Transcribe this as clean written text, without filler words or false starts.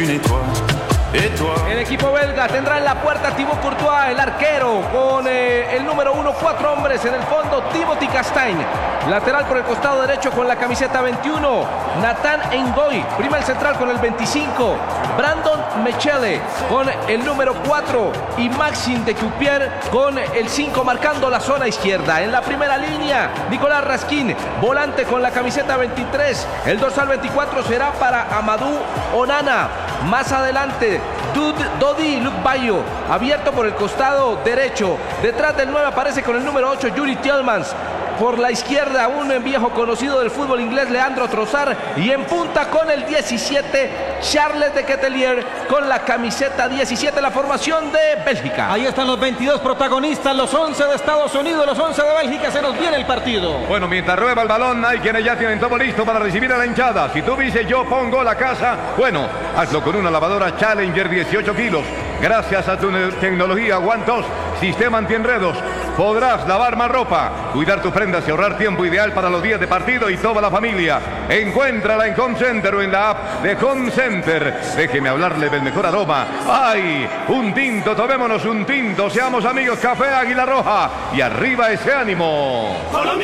El equipo belga tendrá en la puerta Thibaut Courtois, el arquero, con el número 1, 4 hombres en el fondo, Timothy Castagne. Lateral por el costado derecho con la camiseta 21, Nathan Ngoy. Primer central con el 25, Brandon Mechele con el número 4 y Maxime de Cupier con el 5 marcando la zona izquierda. En la primera línea, Nicolás Raskin, volante con la camiseta 23. El dorsal 24 será para Amadou Onana. Más adelante, Dodi Lukbayo, abierto por el costado derecho. Detrás del 9 aparece con el número 8, Yuri Tielemans. Por la izquierda, un viejo conocido del fútbol inglés, Leandro Trossard. Y en punta con el 17, Charles de Ketelaere, con la camiseta 17, la formación de Bélgica. Ahí están los 22 protagonistas, los 11 de Estados Unidos, los 11 de Bélgica. Se nos viene el partido. Bueno, mientras rueda el balón, hay quienes ya tienen todo listo para recibir a la hinchada. Si tú dices yo pongo la casa, bueno, hazlo con una lavadora Challenger 18 kilos. Gracias a tu tecnología One-Touch, sistema antienredos, podrás lavar más ropa, cuidar tus prendas y ahorrar tiempo, ideal para los días de partido y toda la familia. Encuéntrala en Home Center o en la app de Home Center. Déjeme hablarle del mejor aroma. ¡Ay! Un tinto, tomémonos un tinto, seamos amigos, Café Águila Roja. Y arriba ese ánimo.